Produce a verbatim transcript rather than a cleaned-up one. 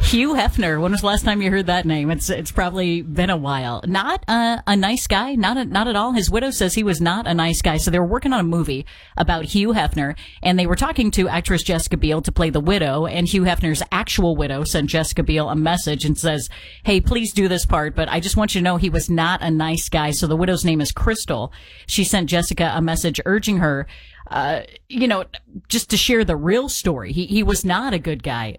Hugh Hefner. When was the last time you heard that name? It's it's probably been a while. Not a, a nice guy. Not a, not at all. His widow says he was not a nice guy. So they were working on a movie about Hugh Hefner, and they were talking to actress Jessica Biel to play the widow. And Hugh Hefner's actual widow sent Jessica Biel a message and says, "Hey, please do this part, but I just want you to know he was not a nice guy." So the widow's name is Crystal. She sent Jessica a message urging her, uh, you know, just to share the real story. He, he was not a good guy.